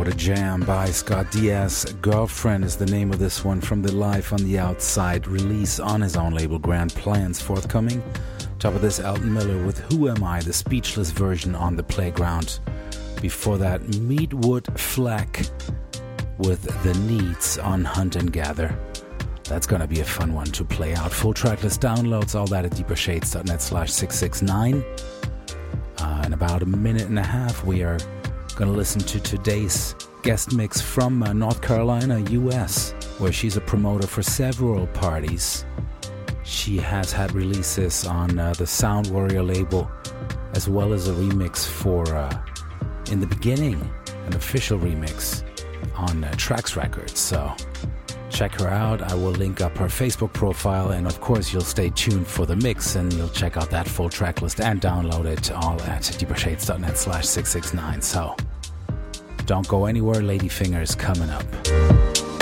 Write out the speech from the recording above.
What a jam by Scott Diaz. Girlfriend is the name of this one from the Live on the Outside release on his own label Grand Plans, forthcoming. Top of this, Elton Miller with Who Am I, the speechless version on The Playground. Before that, Meatwood Flack with The Needs on Hunt and Gather. That's gonna be a fun one to play out. Full tracklist downloads, all that at deepershades.net/669. In about a minute and a half, we are gonna listen to today's guest mix from North Carolina, US, where she's a promoter for several parties. She has had releases on the Sound Warrior label, as well as a remix for In the Beginning, an official remix on Trax Records. So check her out. I will link up her Facebook profile, and of course you'll stay tuned for the mix, and you'll check out that full track list and download it all at deepershades.net/669. So don't go anywhere, Ladyfinger's coming up.